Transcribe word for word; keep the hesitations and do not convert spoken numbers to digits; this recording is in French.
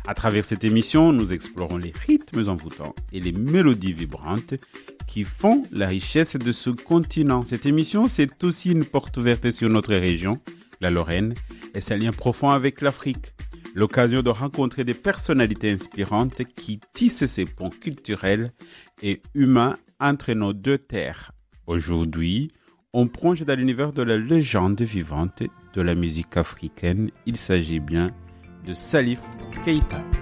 À travers cette émission, nous explorons les rythmes envoûtants et les mélodies vibrantes qui font la richesse de ce continent. Cette émission, c'est aussi une porte ouverte sur notre région, la Lorraine, et ses liens profonds avec l'Afrique. L'occasion de rencontrer des personnalités inspirantes qui tissent ces ponts culturels et humains entre nos deux terres. Aujourd'hui, on plonge dans l'univers de la légende vivante de la musique africaine. Il s'agit bien de Salif Keita.